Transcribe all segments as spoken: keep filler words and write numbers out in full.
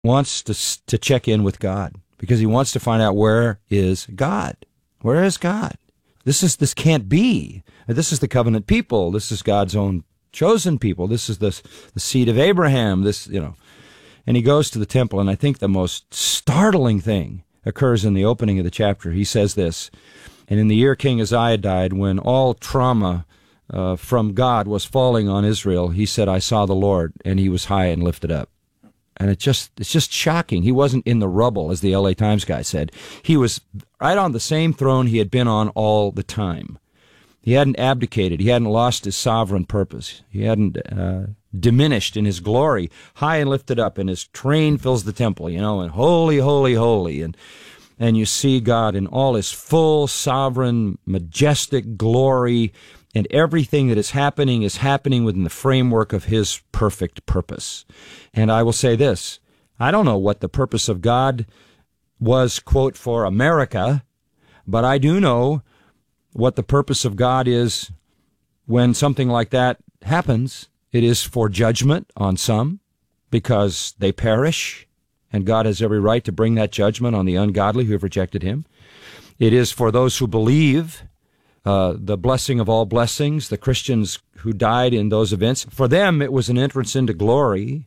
wants to to check in with God because he wants to find out where is God. Where is God? This is this can't be. This is the covenant people. This is God's own chosen people. This is the the seed of Abraham. This, you know. And he goes to the temple, and I think the most startling thing occurs in the opening of the chapter. He says this, "And in the year King Uzziah died, when all trauma uh, from God was falling on Israel, he said, I saw the Lord, and he was high and lifted up." And it just it's just shocking. He wasn't in the rubble, as the L A Times guy said. He was right on the same throne he had been on all the time. He hadn't abdicated. He hadn't lost his sovereign purpose. He hadn't uh, diminished in his glory, high and lifted up, and his train fills the temple, you know, and holy, holy, holy. And and you see God in all his full, sovereign, majestic glory, and everything that is happening is happening within the framework of his perfect purpose. And I will say this, I don't know what the purpose of God was, quote, for America, but I do know what the purpose of God is when something like that happens. It is for judgment on some because they perish, and God has every right to bring that judgment on the ungodly who have rejected him. It is for those who believe uh, the blessing of all blessings, the Christians who died in those events. For them, it was an entrance into glory.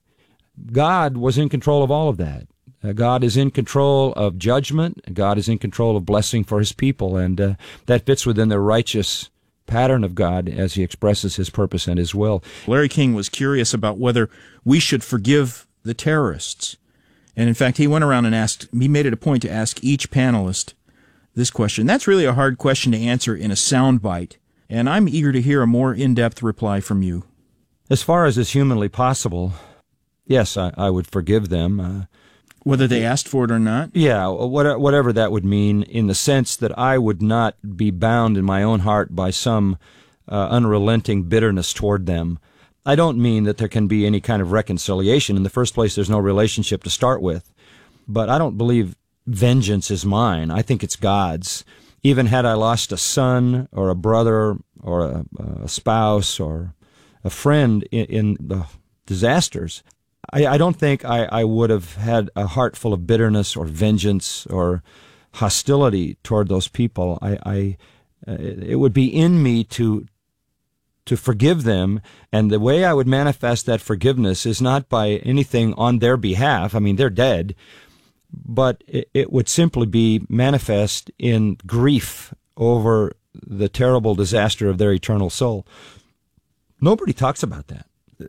God was in control of all of that. Uh, God is in control of judgment. God is in control of blessing for his people, and uh, that fits within the righteous pattern of God as he expresses his purpose and his will. Larry King was curious about whether we should forgive the terrorists. And in fact, he went around and asked, he made it a point to ask each panelist this question. That's really a hard question to answer in a soundbite, and I'm eager to hear a more in-depth reply from you. As far as is humanly possible, yes, I, I would forgive them. Uh, Whether they asked for it or not? Yeah, whatever that would mean, in the sense that I would not be bound in my own heart by some uh, unrelenting bitterness toward them. I don't mean that there can be any kind of reconciliation. In the first place, there's no relationship to start with. But I don't believe vengeance is mine. I think it's God's. Even had I lost a son or a brother or a, a spouse or a friend in, in the disasters, I, I don't think I, I would have had a heart full of bitterness or vengeance or hostility toward those people. I, I uh, it would be in me to to forgive them, and the way I would manifest that forgiveness is not by anything on their behalf. I mean, they're dead, but it, it would simply be manifest in grief over the terrible disaster of their eternal soul. Nobody talks about that.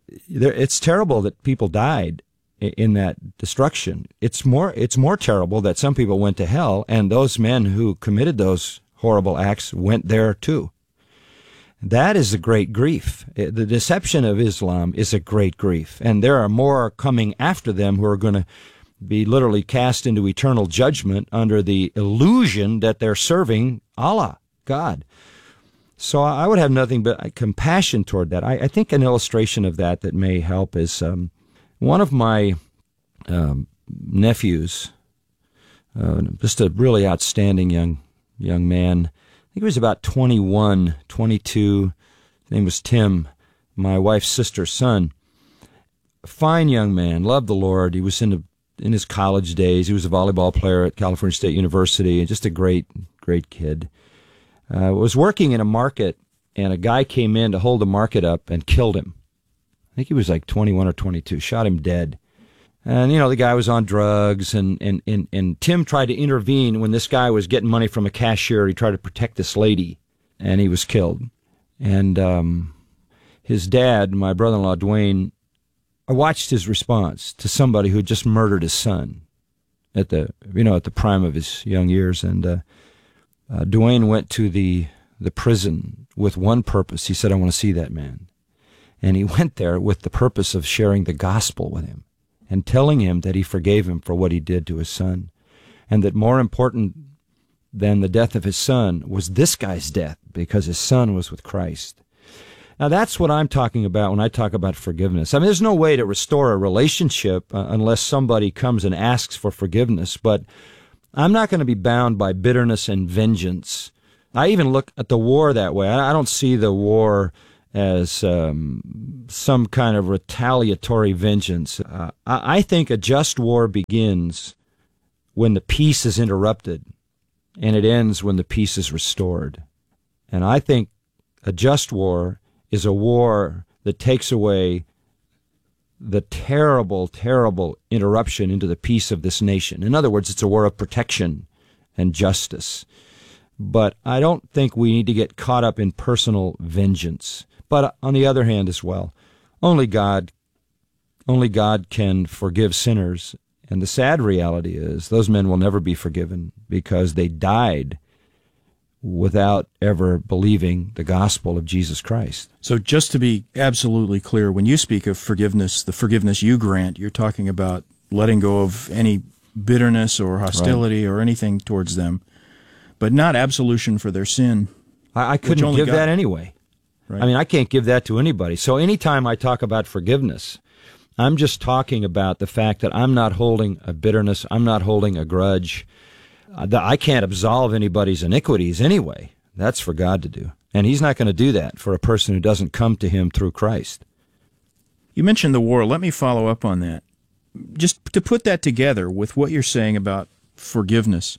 It's terrible that people died in that destruction. It's more it's more terrible that some people went to hell, and those men who committed those horrible acts went there too. That is a great grief. The deception of Islam is a great grief, and there are more coming after them who are going to be literally cast into eternal judgment under the illusion that they're serving Allah, God. So I would have nothing but compassion toward that. I, I think an illustration of that that may help is um, one of my um, nephews, uh, just a really outstanding young young man. I think he was about twenty-one, twenty-two. His name was Tim, my wife's sister's son. A fine young man, loved the Lord. He was in the, in his college days. He was a volleyball player at California State University, and just a great, great kid. I uh, was working in a market, and a guy came in to hold the market up and killed him. I think he was like twenty-one or twenty-two, shot him dead. And, you know, the guy was on drugs, and, and, and, and Tim tried to intervene when this guy was getting money from a cashier. He tried to protect this lady, and he was killed. And um, his dad, my brother-in-law, Dwayne, I watched his response to somebody who had just murdered his son at the, you know, at the prime of his young years. And uh, uh, Dwayne went to the, the prison with one purpose. He said, I want to see that man. And he went there with the purpose of sharing the gospel with him and telling him that he forgave him for what he did to his son, and that more important than the death of his son was this guy's death, because his son was with Christ. Now, that's what I'm talking about when I talk about forgiveness. I mean, there's no way to restore a relationship uh, unless somebody comes and asks for forgiveness, but I'm not going to be bound by bitterness and vengeance. I even look at the war that way. I don't see the war as um, some kind of retaliatory vengeance. Uh, I, I think a just war begins when the peace is interrupted, and it ends when the peace is restored. And I think a just war is a war that takes away the terrible, terrible interruption into the peace of this nation. In other words, it's a war of protection and justice. But I don't think we need to get caught up in personal vengeance. But on the other hand as well, only God, only God can forgive sinners. And the sad reality is those men will never be forgiven because they died without ever believing the gospel of Jesus Christ. So just to be absolutely clear, when you speak of forgiveness, the forgiveness you grant, you're talking about letting go of any bitterness or hostility right. or anything towards them, but not absolution for their sin. I, I couldn't give God, that anyway. Right. I mean, I can't give that to anybody. So anytime I talk about forgiveness, I'm just talking about the fact that I'm not holding a bitterness, I'm not holding a grudge. I can't absolve anybody's iniquities anyway. That's for God to do. And he's not going to do that for a person who doesn't come to him through Christ. You mentioned the war. Let me follow up on that. Just to put that together with what you're saying about forgiveness,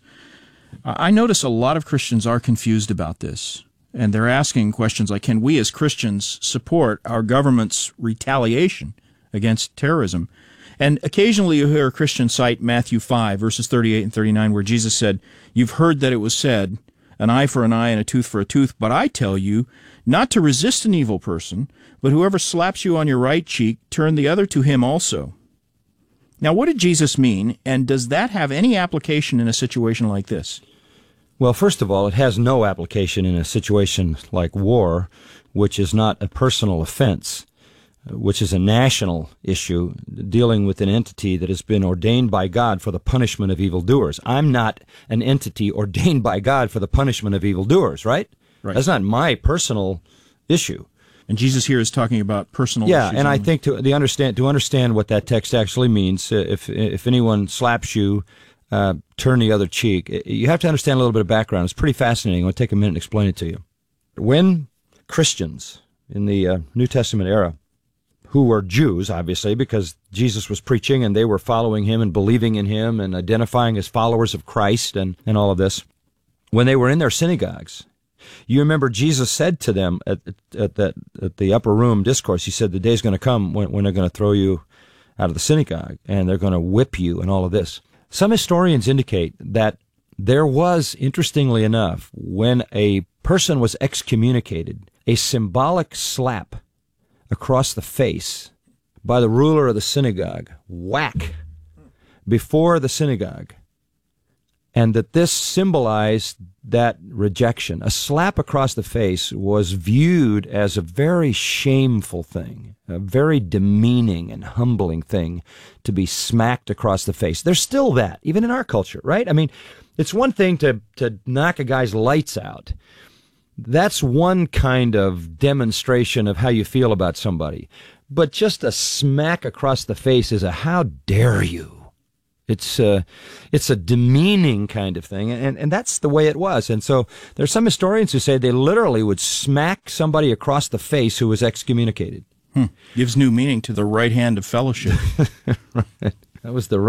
I notice a lot of Christians are confused about this. And they're asking questions like, can we as Christians support our government's retaliation against terrorism? And occasionally you hear a Christian cite Matthew five, verses thirty-eight and thirty-nine, where Jesus said, "You've heard that it was said, an eye for an eye and a tooth for a tooth, but I tell you not to resist an evil person, but whoever slaps you on your right cheek, turn the other to him also." Now, what did Jesus mean, and does that have any application in a situation like this? Well, first of all, it has no application in a situation like war, which is not a personal offense, which is a national issue dealing with an entity that has been ordained by God for the punishment of evildoers. I'm not an entity ordained by God for the punishment of evildoers, right? Right. That's not my personal issue. And Jesus here is talking about personal yeah, issues. Yeah, and only. I think to the understand to understand what that text actually means, uh, if if anyone slaps you, uh, turn the other cheek. You have to understand a little bit of background. It's pretty fascinating. I'll take a minute and explain it to you. When Christians in the uh, New Testament era, who were Jews, obviously, because Jesus was preaching and they were following him and believing in him and identifying as followers of Christ and, and all of this, when they were in their synagogues, you remember Jesus said to them at, at, that, at the upper room discourse, he said, the day's going to come when, when they're going to throw you out of the synagogue and they're going to whip you and all of this. Some historians indicate that there was, interestingly enough, when a person was excommunicated, a symbolic slap across the face by the ruler of the synagogue, whack, before the synagogue, and that this symbolized that rejection. A slap across the face was viewed as a very shameful thing, a very demeaning and humbling thing to be smacked across the face. There's still that, even in our culture, right? I mean, it's one thing to, to knock a guy's lights out. That's one kind of demonstration of how you feel about somebody. But just a smack across the face is a how dare you. It's a, it's a demeaning kind of thing, and, and that's the way it was. And so there's some historians who say they literally would smack somebody across the face who was excommunicated. Hmm. Gives new meaning to the right hand of fellowship. Right. That was the